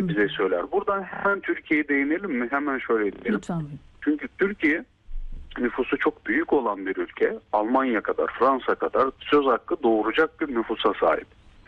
bize söyler. Buradan hemen Türkiye'ye değinelim mi? Hemen şöyle diyelim. Lütfen. Çünkü Türkiye nüfusu çok büyük olan bir ülke. Almanya kadar, Fransa kadar söz hakkı doğuracak bir nüfusa sahip.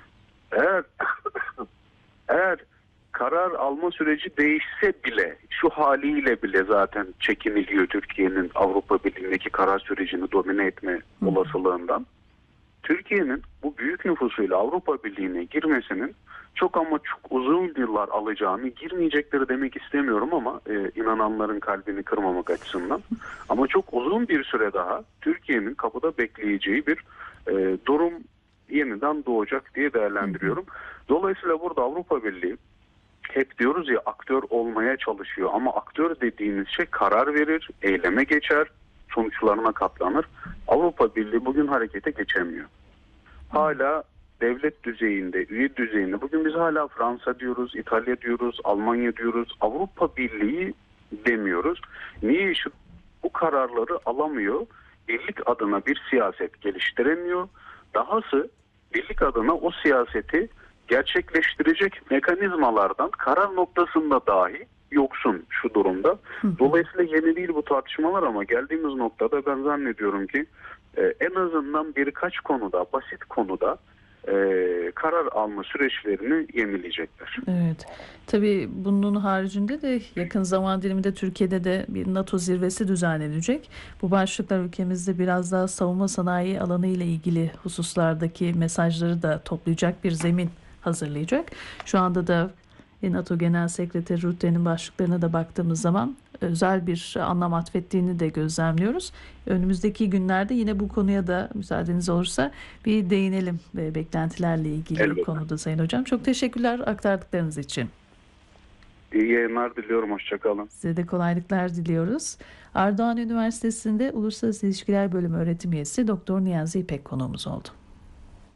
Eğer karar alma süreci değişse bile, şu haliyle bile zaten çekiniliyor Türkiye'nin Avrupa Birliği'ndeki karar sürecini domine etme olasılığından. Türkiye'nin bu büyük nüfusuyla Avrupa Birliği'ne girmesinin çok ama çok uzun yıllar alacağını, girmeyecekleri demek istemiyorum ama inananların kalbini kırmamak açısından. Ama çok uzun bir süre daha Türkiye'nin kapıda bekleyeceği bir durum yeniden doğacak diye değerlendiriyorum. Dolayısıyla burada Avrupa Birliği hep diyoruz ya, aktör olmaya çalışıyor ama aktör dediğimiz şey karar verir, eyleme geçer, sonuçlarına katlanır. Avrupa Birliği bugün harekete geçemiyor. Hala devlet düzeyinde, üye düzeyinde, bugün biz hala Fransa diyoruz, İtalya diyoruz, Almanya diyoruz, Avrupa Birliği demiyoruz. Niye? Bu kararları alamıyor, birlik adına bir siyaset geliştiremiyor. Dahası birlik adına o siyaseti gerçekleştirecek mekanizmalardan karar noktasında dahi yoksun şu durumda. Dolayısıyla yeni değil bu tartışmalar ama geldiğimiz noktada ben zannediyorum ki en azından birkaç konuda, basit konuda karar alma süreçlerini yenileyecekler. Evet. Tabii bunun haricinde de yakın zaman diliminde Türkiye'de de bir NATO zirvesi düzenlenecek. Bu başlıklar ülkemizde biraz daha savunma sanayi alanı ile ilgili hususlardaki mesajları da toplayacak bir zemin hazırlayacak. Şu anda da NATO Genel Sekreteri Rutte'nin başlıklarına da baktığımız zaman özel bir anlam atfettiğini de gözlemliyoruz. Önümüzdeki günlerde yine bu konuya da müsaadeniz olursa bir değinelim ve beklentilerle ilgili konuda Sayın Hocam. Çok teşekkürler aktardıklarınız için. İyi yayınlar diliyorum. Hoşçakalın. Size de kolaylıklar diliyoruz. Ardahan Üniversitesi'nde Uluslararası İlişkiler Bölümü öğretim üyesi Doktor Niyazi İpek konuğumuz oldu.